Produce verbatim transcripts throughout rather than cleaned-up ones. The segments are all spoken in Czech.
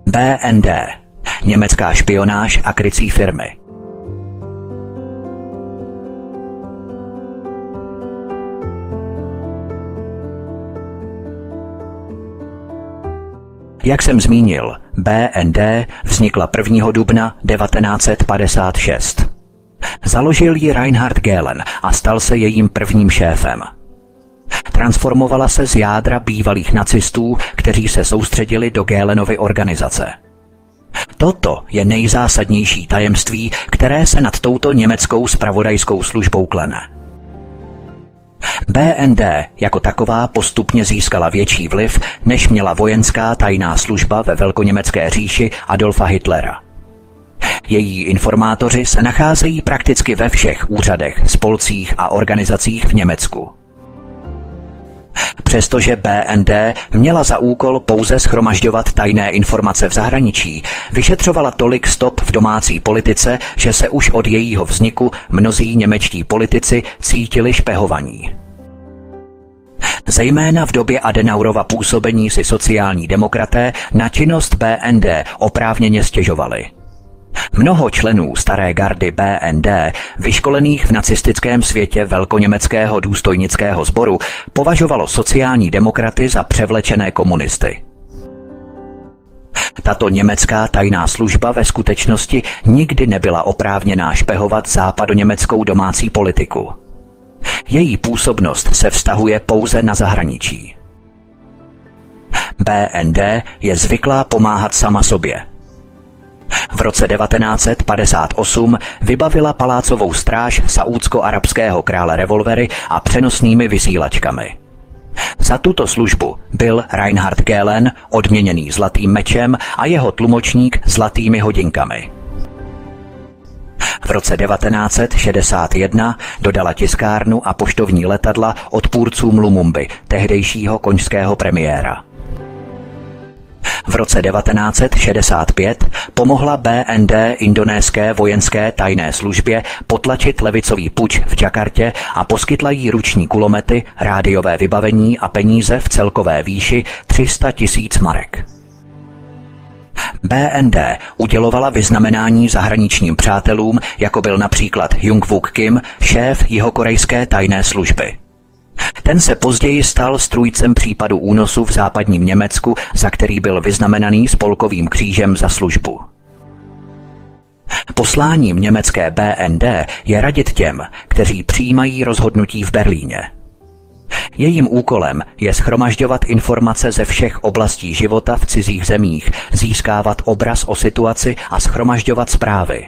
B N D. Německá špionáž a krycí firmy. Jak jsem zmínil, B N D vznikla prvního dubna devatenáct set padesát šest. Založil ji Reinhard Gehlen a stal se jejím prvním šéfem. Transformovala se z jádra bývalých nacistů, kteří se soustředili do Gehlenovy organizace. Toto je nejzásadnější tajemství, které se nad touto německou zpravodajskou službou klene. B N D jako taková postupně získala větší vliv, než měla vojenská tajná služba ve velkoněmecké říši Adolfa Hitlera. Její informátoři se nacházejí prakticky ve všech úřadech, spolcích a organizacích v Německu. Přestože B N D měla za úkol pouze shromažďovat tajné informace v zahraničí, vyšetřovala tolik stop v domácí politice, že se už od jejího vzniku mnozí němečtí politici cítili špehovaní. Zejména v době Adenaurova působení si sociální demokraté na činnost B N D oprávněně stěžovali. Mnoho členů staré gardy B N D, vyškolených v nacistickém světě velkoněmeckého důstojnického sboru, považovalo sociální demokraty za převlečené komunisty. Tato německá tajná služba ve skutečnosti nikdy nebyla oprávněná špehovat západoněmeckou domácí politiku. Její působnost se vztahuje pouze na zahraničí. B N D je zvyklá pomáhat sama sobě. V roce devatenáct set padesát osm vybavila palácovou stráž saúdsko-arabského krále revolvery a přenosnými vysílačkami. Za tuto službu byl Reinhard Gehlen odměněný zlatým mečem a jeho tlumočník zlatými hodinkami. V roce devatenáct set šedesát jedna dodala tiskárnu a poštovní letadla odpůrcům Lumumby, tehdejšího konžského premiéra. V roce devatenáct set šedesát pět pomohla B N D indonéské vojenské tajné službě potlačit levicový puč v Jakartě a poskytla jí ruční kulomety, rádiové vybavení a peníze v celkové výši tři sta tisíc marek. B N D udělovala vyznamenání zahraničním přátelům, jako byl například Jung-Wook Kim, šéf jihokorejské tajné služby. Ten se později stal strůjcem případu únosu v západním Německu, za který byl vyznamenaný spolkovým křížem za službu. Posláním německé B N D je radit těm, kteří přijímají rozhodnutí v Berlíně. Jejím úkolem je shromažďovat informace ze všech oblastí života v cizích zemích, získávat obraz o situaci a shromažďovat zprávy.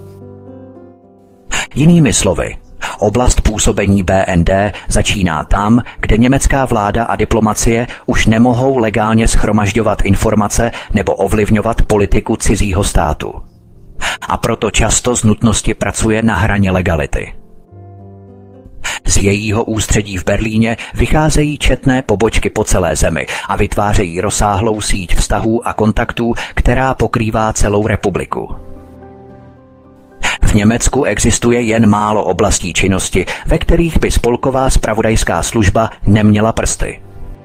Jinými slovy, oblast působení B N D začíná tam, kde německá vláda a diplomacie už nemohou legálně shromažďovat informace nebo ovlivňovat politiku cizího státu. A proto často z nutnosti pracuje na hraně legality. Z jejího ústředí v Berlíně vycházejí četné pobočky po celé zemi a vytvářejí rozsáhlou síť vztahů a kontaktů, která pokrývá celou republiku. V Německu existuje jen málo oblastí činnosti, ve kterých by spolková zpravodajská služba neměla prsty.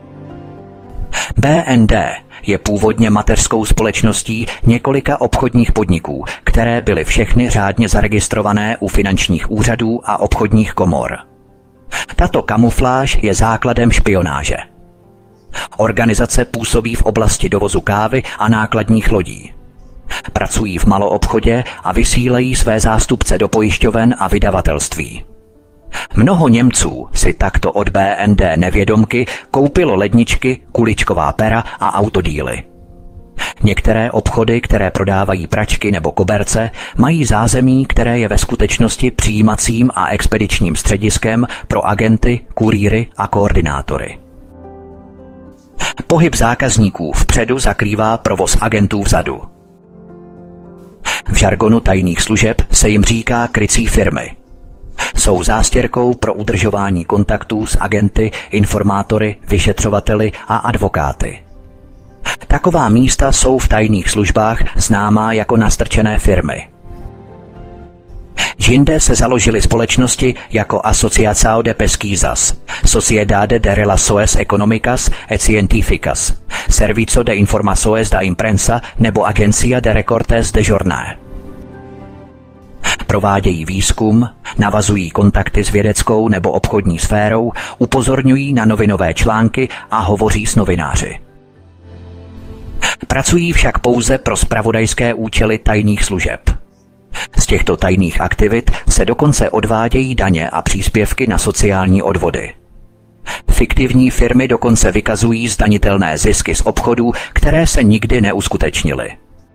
B N D je původně mateřskou společností několika obchodních podniků, které byly všechny řádně zaregistrované u finančních úřadů a obchodních komor. Tato kamufláž je základem špionáže. Organizace působí v oblasti dovozu kávy a nákladních lodí. Pracují v maloobchodě a vysílají své zástupce do pojišťoven a vydavatelství. Mnoho Němců si takto od B N D nevědomky koupilo ledničky, kuličková pera a autodíly. Některé obchody, které prodávají pračky nebo koberce, mají zázemí, které je ve skutečnosti přijímacím a expedičním střediskem pro agenty, kurýry a koordinátory. Pohyb zákazníků vpředu zakrývá provoz agentů vzadu. V žargonu tajných služeb se jim říká krycí firmy. Jsou zástěrkou pro udržování kontaktů s agenty, informátory, vyšetřovateli a advokáty. Taková místa jsou v tajných službách známá jako nastrčené firmy. Jinde se založily společnosti jako Asociação de Pesquisas, Sociedade de Relações Económicas e Científicas, Serviço de Informações da Imprensa nebo Agencia de Recortes de Jornal. Provádějí výzkum, navazují kontakty s vědeckou nebo obchodní sférou, upozorňují na novinové články a hovoří s novináři. Pracují však pouze pro zpravodajské účely tajných služeb. Z těchto tajných aktivit se dokonce odvádějí daně a příspěvky na sociální odvody. Fiktivní firmy dokonce vykazují zdanitelné zisky z obchodů, které se nikdy neuskutečnily.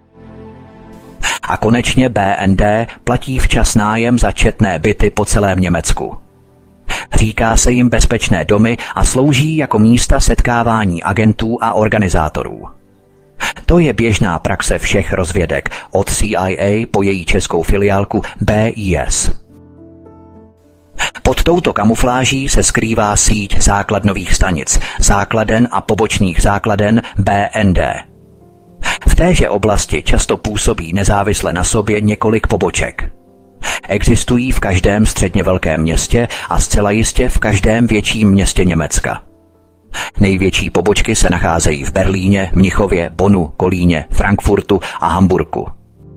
A konečně B N D platí včas nájem za četné byty po celém Německu. Říká se jim bezpečné domy a slouží jako místa setkávání agentů a organizátorů. To je běžná praxe všech rozvědek, od C I A po její českou filiálku B I S. Pod touto kamufláží se skrývá síť základnových stanic, základen a pobočných základen B N D. V téže oblasti často působí nezávisle na sobě několik poboček. Existují v každém středně velkém městě a zcela jistě v každém větším městě Německa. Největší pobočky se nacházejí v Berlíně, Mnichově, Bonnu, Kolíně, Frankfurtu a Hamburku.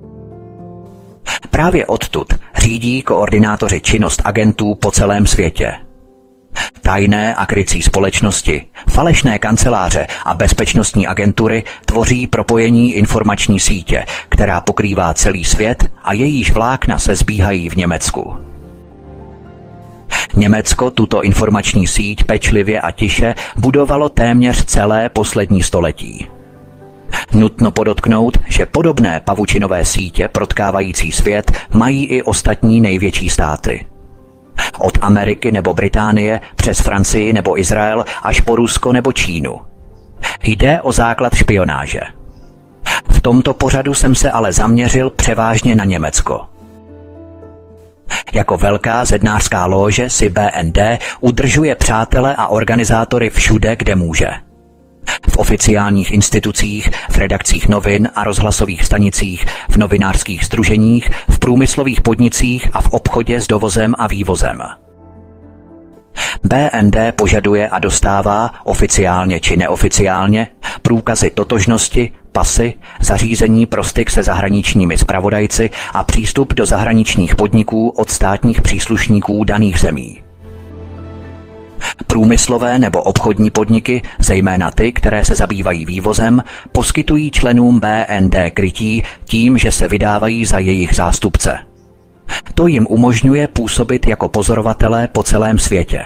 Právě odtud řídí koordinátoři činnost agentů po celém světě. Tajné a krycí společnosti, falešné kanceláře a bezpečnostní agentury tvoří propojení informační sítě, která pokrývá celý svět a jejíž vlákna se sbíhají v Německu. Německo tuto informační síť pečlivě a tiše budovalo téměř celé poslední století. Nutno podotknout, že podobné pavučinové sítě protkávající svět mají i ostatní největší státy. Od Ameriky nebo Británie přes Francii nebo Izrael až po Rusko nebo Čínu. Jde o základ špionáže. V tomto pořadu jsem se ale zaměřil převážně na Německo. Jako velká zednářská lóže si B N D udržuje přátele a organizátory všude, kde může. V oficiálních institucích, v redakcích novin a rozhlasových stanicích, v novinářských sdruženích, v průmyslových podnicích a v obchodě s dovozem a vývozem. B N D požaduje a dostává, oficiálně či neoficiálně, průkazy totožnosti, pasy, zařízení pro styk se zahraničními zpravodajci a přístup do zahraničních podniků od státních příslušníků daných zemí. Průmyslové nebo obchodní podniky, zejména ty, které se zabývají vývozem, poskytují členům B N D krytí tím, že se vydávají za jejich zástupce. To jim umožňuje působit jako pozorovatelé po celém světě.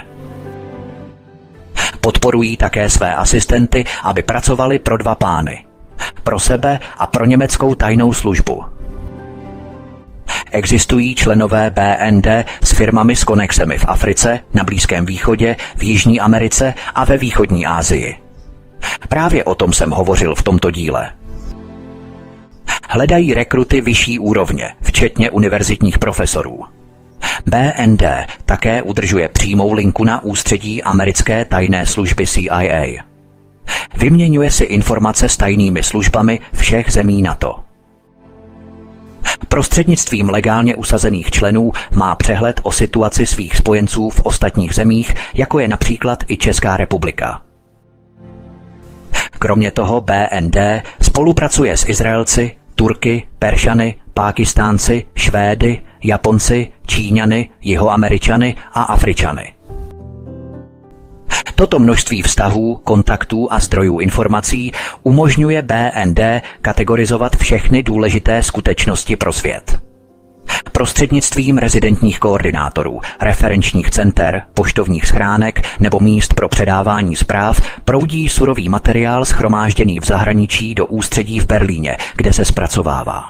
Podporují také své asistenty, aby pracovali pro dva pány. Pro sebe a pro německou tajnou službu. Existují členové B N D s firmami s konexemi v Africe, na Blízkém východě, v Jižní Americe a ve východní Asii. Právě o tom jsem hovořil v tomto díle. Hledají rekruty vyšší úrovně, včetně univerzitních profesorů. B N D také udržuje přímou linku na ústředí americké tajné služby C I A. Vyměňuje si informace s tajnými službami všech zemí NATO. Prostřednictvím legálně usazených členů má přehled o situaci svých spojenců v ostatních zemích, jako je například i Česká republika. Kromě toho B N D spolupracuje s Izraelci, Turky, Peršany, Pákistánci, Švédy, Japonci, Číňany, Jihoameričany a Afričany. Toto množství vztahů, kontaktů a zdrojů informací umožňuje B N D kategorizovat všechny důležité skutečnosti pro svět. Prostřednictvím rezidentních koordinátorů, referenčních center, poštovních schránek nebo míst pro předávání zpráv proudí surový materiál shromážděný v zahraničí do ústředí v Berlíně, kde se zpracovává.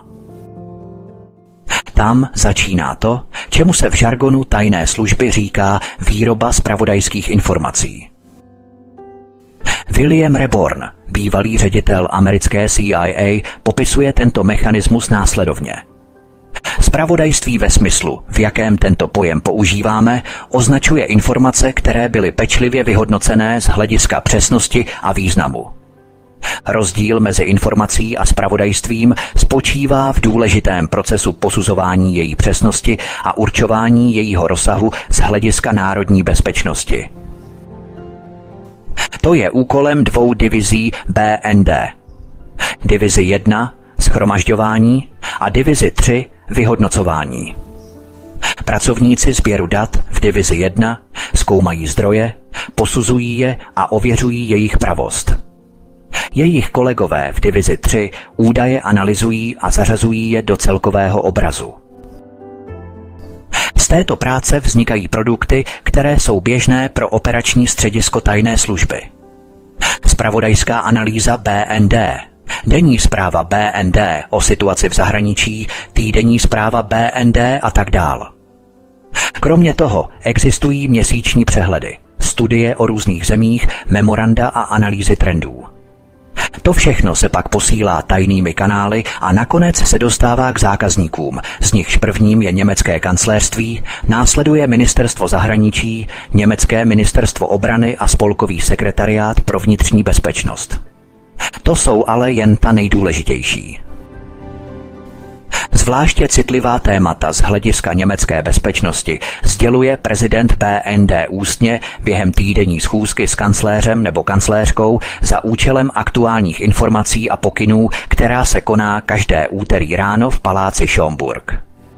Tam začíná to, čemu se v žargonu tajné služby říká výroba zpravodajských informací. William Reborn, bývalý ředitel americké C I A, popisuje tento mechanismus následovně. Zpravodajství ve smyslu, v jakém tento pojem používáme, označuje informace, které byly pečlivě vyhodnocené z hlediska přesnosti a významu. Rozdíl mezi informací a zpravodajstvím spočívá v důležitém procesu posuzování její přesnosti a určování jejího rozsahu z hlediska národní bezpečnosti. To je úkolem dvou divizí B N D. Divizi jedna shromažďování a divizi tři vyhodnocování. Pracovníci sběru dat v divizi jedna zkoumají zdroje, posuzují je a ověřují jejich pravost. Jejich kolegové v divizi tři údaje analyzují a zařazují je do celkového obrazu. Z této práce vznikají produkty, které jsou běžné pro operační středisko tajné služby. Zpravodajská analýza B N D, denní zpráva B N D o situaci v zahraničí, týdenní zpráva B N D a tak dál. Kromě toho existují měsíční přehledy, studie o různých zemích, memoranda a analýzy trendů. To všechno se pak posílá tajnými kanály a nakonec se dostává k zákazníkům, z nichž prvním je německé kancléřství, následuje ministerstvo zahraničí, německé ministerstvo obrany a spolkový sekretariát pro vnitřní bezpečnost. To jsou ale jen ta nejdůležitější. Zvláště citlivá témata z hlediska německé bezpečnosti sděluje prezident B N D ústně během týdenní schůzky s kancléřem nebo kancléřkou za účelem aktuálních informací a pokynů, která se koná každé úterý ráno v paláci Schönburg.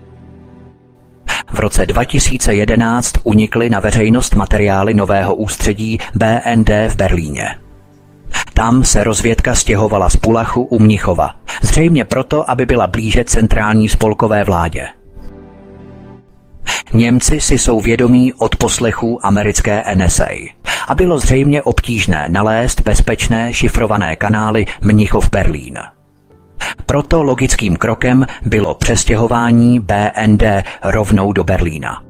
V roce dva tisíce jedenáct unikly na veřejnost materiály nového ústředí B N D v Berlíně. Tam se rozvědka stěhovala z Pullachu u Mnichova, zřejmě proto, aby byla blíže centrální spolkové vládě. Němci si jsou vědomí odposlechů americké N S A a bylo zřejmě obtížné nalézt bezpečné šifrované kanály Mnichov-Berlín. Proto logickým krokem bylo přestěhování B N D rovnou do Berlína.